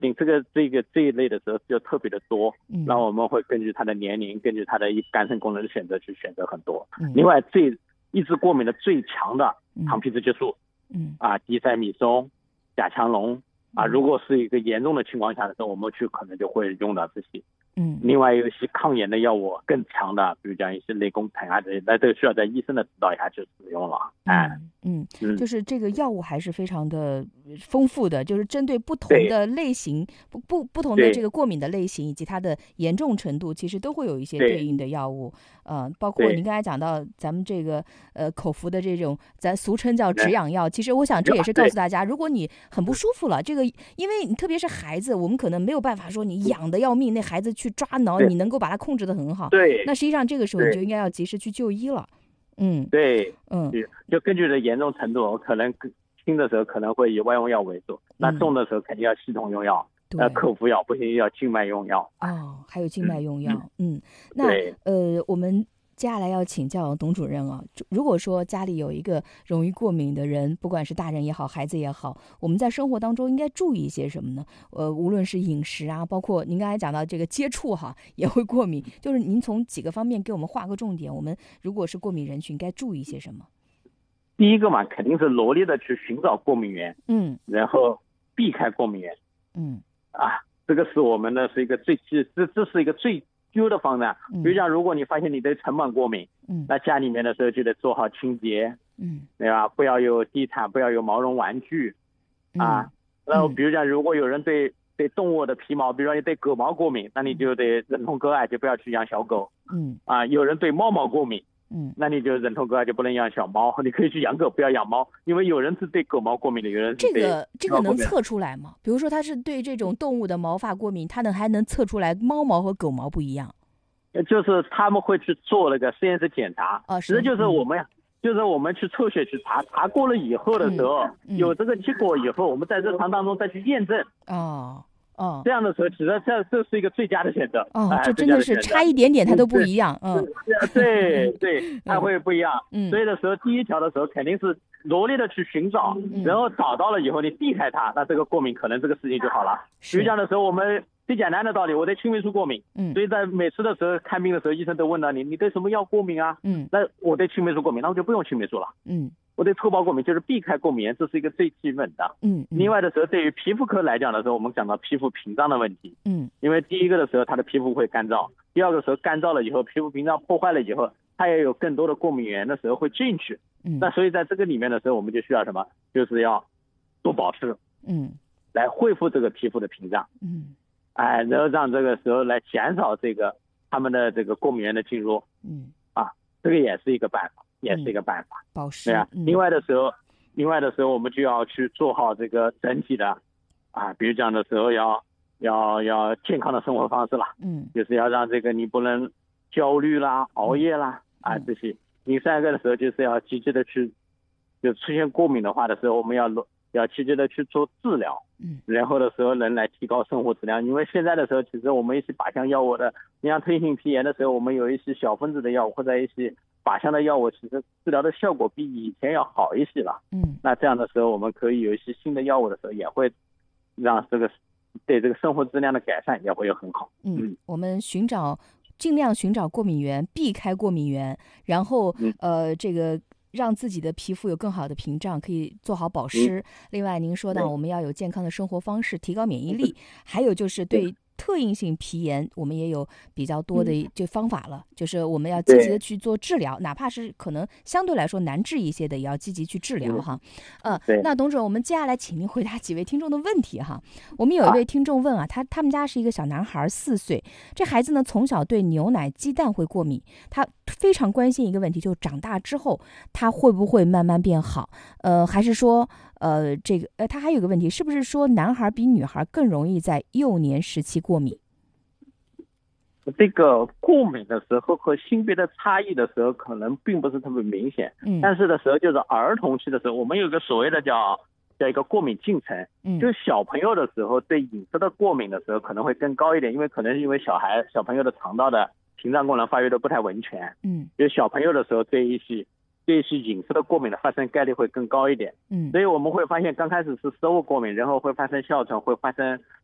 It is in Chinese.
性，这一类的时候就特别的多，那我们会根据他的年龄，根据他的肝肾功能的选择去选择很多。另外，抑制过敏的最强的糖皮质激素，地塞米松、甲强龙如果是一个严重的情况下的时候，我们可能就会用到这些。另外有一些抗炎的药物更强的，比如讲一些类固醇这些，那这个需要在医生的指导下去使用了。 就是这个药物还是非常的丰富的，就是针对不同的类型，不同的这个过敏的类型以及它的严重程度，其实都会有一些对应的药物。包括您刚才讲到咱们这个口服的这种，咱俗称叫止痒药。其实我想这也是告诉大家，如果你很不舒服了，这个因为你特别是孩子，我们可能没有办法说你痒的要命，那孩子去抓挠，你能够把它控制得很好。那实际上这个时候你就应该要及时去就医了。 就根据的严重程度，可能轻的时候可能会以外用药为主，那重的时候肯定要系统用药，口服药不行要静脉用药。 还有静脉用药。那我们接下来要请教董主任啊，如果说家里有一个容易过敏的人，不管是大人也好，孩子也好，我们在生活当中应该注意一些什么呢？无论是饮食包括您刚才讲到这个接触也会过敏，就是您从几个方面给我们画个重点，我们如果是过敏人群该注意一些什么？ 第一个嘛，肯定是罗列的去寻找过敏源，然后避开过敏源，这个是我们的是一个这是一个最优的方案。比如讲，如果你发现你对尘螨过敏，那家里面的时候就得做好清洁，对吧？不要有地毯，不要有毛绒玩具，然后比如讲，如果有人对动物的皮毛，比如说你对狗毛过敏，那你就得忍痛割爱，就不要去养小狗。有人对猫毛过敏，那你就忍痛割爱，就不能养小猫。你可以去养狗，不要养猫，因为有人是对狗毛过敏的，有人是对这个能测出来吗？比如说他是对这种动物的毛发过敏，他还能测出来猫毛和狗毛不一样？ 就是他们会去做那个实验室检查，其实就是我们去抽血去查过了以后的时候，有这个结果以后，我们在日常当中再去验证。这样的时候，其实这是一个最佳的选择。 这真的是差一点点它都不一样。 对，它会不一样。所以的时候，第一条的时候肯定是罗列的去寻找，然后找到了以后你避开它，那这个过敏可能这个事情就好了。比如讲的时候，我们最简单的道理，我对青霉素过敏，所以在每次的时候看病的时候，医生都问到你对什么药过敏啊？那我对青霉素过敏，那我就不用青霉素了。我对臭包过敏，就是避开过敏源，这是一个最基本的。另外的时候，对于皮肤科来讲的时候，我们讲到皮肤屏障的问题。因为第一个的时候，它的皮肤会干燥；第二个时候干燥了以后，皮肤屏障破坏了以后，它也有更多的过敏源的时候会进去。那所以在这个里面的时候，我们就需要什么？就是要多保湿，来恢复这个皮肤的屏障。然后让这个时候来减少他们的这个过敏源的进入。这个也是一个办法， 保湿。 另外的时候，我们就要去做好这个整体的比如讲的时候要健康的生活方式了。就是要让这个你不能焦虑啦、熬夜啦这些。第三个的时候就是要积极的去，就出现过敏的话的时候，我们要积极的去做治疗。然后的时候能来提高生活质量。因为现在的时候，其实我们一些靶向药物的，你像退性皮炎的时候，我们有一些小分子的药物或者一些靶向的药物，其实治疗的效果比以前要好一些了。那这样的时候，我们可以有一些新的药物的时候，也会让对这个生活质量的改善也会有很好。 我们尽量寻找过敏源，避开过敏源，然后这个让自己的皮肤有更好的屏障，可以做好保湿。另外您说到我们要有健康的生活方式，提高免疫力，还有就是对特应性皮炎我们也有比较多的这方法了，就是我们要积极的去做治疗，哪怕是可能相对来说难治一些的，也要积极去治疗哈。那董主任，我们接下来请您回答几位听众的问题哈。我们有一位听众问他们家是一个小男孩，4岁，这孩子呢从小对牛奶、鸡蛋会过敏，他非常关心一个问题，就长大之后他会不会慢慢变好？还是说他还有个问题，是不是说男孩比女孩更容易在幼年时期过敏？ 这个过敏的时候和性别的差异的时候可能并不是特别明显。但是的时候就是儿童期的时候，我们有个所谓的叫一个过敏进程。就是小朋友的时候对饮食的过敏的时候可能会更高一点，因为可能是因为小朋友的肠道的屏障功能发育的不太完全。就是小朋友的时候对一些饮食的过敏的发生概率会更高一点。所以我们会发现刚开始是食物过敏，然后会发生哮喘，会发生